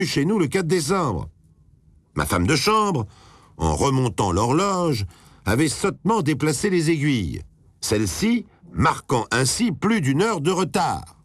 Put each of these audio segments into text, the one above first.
chez nous le 4 décembre. Ma femme de chambre, en remontant l'horloge, avait sottement déplacé les aiguilles, celle-ci marquant ainsi plus d'1 heure de retard.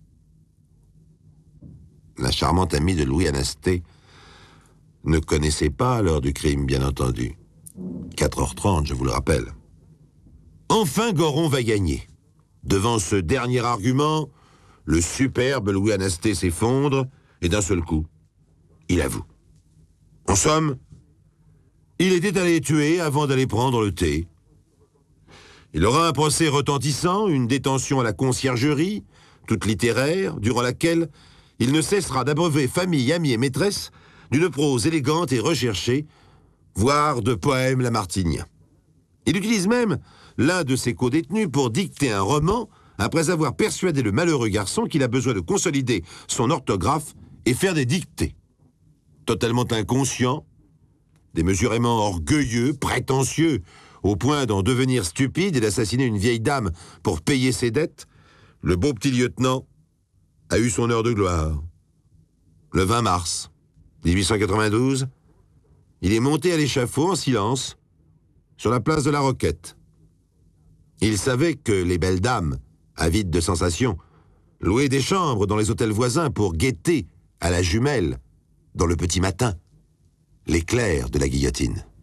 La charmante amie de Louis Anasté ne connaissait pas l'heure du crime, bien entendu. 4h30, je vous le rappelle. Enfin, Goron va gagner. Devant ce dernier argument, le superbe Louis Anasté s'effondre et d'un seul coup, il avoue. En somme, il était allé tuer avant d'aller prendre le thé. Il aura un procès retentissant, une détention à la conciergerie, toute littéraire, durant laquelle il ne cessera d'abreuver famille, amis et maîtresse d'une prose élégante et recherchée, voire de poèmes lamartiniens. Il utilise même l'un de ses codétenus pour dicter un roman après avoir persuadé le malheureux garçon qu'il a besoin de consolider son orthographe et faire des dictées. Totalement inconscient, démesurément orgueilleux, prétentieux, au point d'en devenir stupide et d'assassiner une vieille dame pour payer ses dettes, le beau petit lieutenant a eu son heure de gloire. Le 20 mars 1892, il est monté à l'échafaud en silence sur la place de la Roquette. Il savait que les belles dames, avides de sensations, louaient des chambres dans les hôtels voisins pour guetter à la jumelle, dans le petit matin, l'éclair de la guillotine.